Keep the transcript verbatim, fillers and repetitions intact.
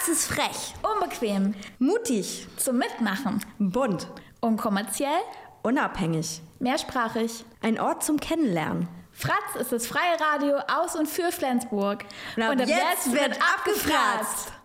Das ist frech. Unbequem. Mutig. Zum Mitmachen. Bunt. Unkommerziell. Unabhängig. Mehrsprachig. Ein Ort zum Kennenlernen. Fratz ist das freie Radio aus und für Flensburg. Und ab, und ab jetzt, jetzt wird abgefratzt.